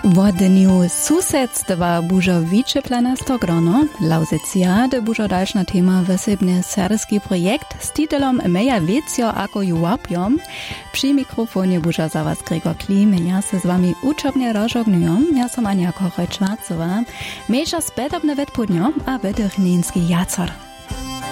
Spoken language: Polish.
W dniu susedstwa bužo vyčeplena stogrono, Lauzecia bužo dalšna tema wesebny serbski projekt s titulom Meja vecio ako ju łapiom. Przy mikrofonie bužo za was Gregor Klim, ja se z wami uczobnie rozżognujem, ja som Ania Kochoj-Čvarcová, mejša spedobne vedpodnjo a vedrchnenski jacor.